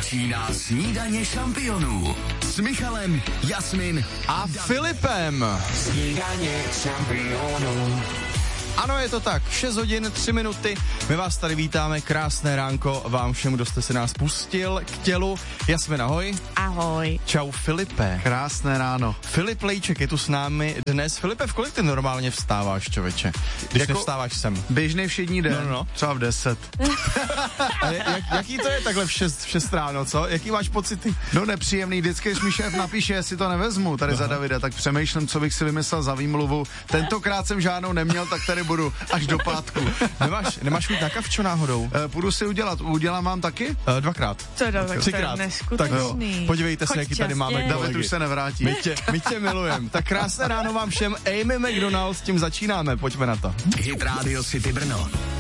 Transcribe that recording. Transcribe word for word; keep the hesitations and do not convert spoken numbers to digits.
Začíná snídaně šampionů s Michalem, Jasmin a Filipem. Snídaně šampionů. Ano, je to tak, šest hodin, tři minuty, my vás tady vítáme, krásné ránko vám všem, kdo jste se nás pustil k tělu. Jasmin, ahoj. Ahoj. Čau Filipe. Krásné ráno. Filip Lejček je tu s námi dnes. Filipe, v kolik ty normálně vstáváš, člověče? Když jako nevstáváš sem. Běžný všední den, no, no. třeba v deset. A jak, jaký to je takhle v šest, v šest ráno, co? Jaký máš pocity? No nepříjemný, vždycky, když mi šéf napíše, jestli to nevezmu tady Aha. za Davida, tak přemýšlím, co bych si vymyslel za výmluvu. Tentokrát jsem žádnou neměl, tak tady budu až do pátku. Nemáš, nemáš chuť na kavčo náhodou? E, půjdu si udělat, udělám vám taky? E, dvakrát. Co do, tak Třikrát. Tak jo. Podívejte se, jaký tady máme kolegy. David už se nevrátí. My tě, my tě milujeme. Tak krásné ráno vám všem. Amy McDonald, s tím začínáme, pojďme na to. Hit Radio City Brno.